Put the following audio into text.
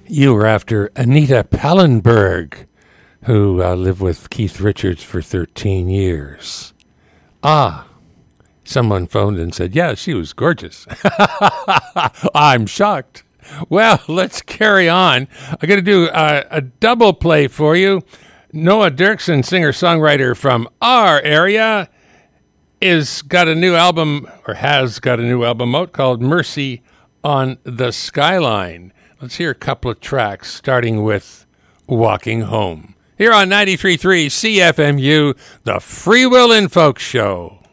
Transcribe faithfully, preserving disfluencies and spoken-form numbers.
You were after Anita Pallenberg, who uh, lived with Keith Richards for thirteen years. Ah, someone phoned and said, yeah, she was gorgeous. I'm shocked. Well, let's carry on. I'm going to do a, a double play for you. Noah Dirksen, singer-songwriter from our area, is got a new album, or has got a new album out called Mercy on the Skyline. Let's hear a couple of tracks, starting with Walking Home. Here on ninety-three point three C F M U, the Free Will in Folk Show.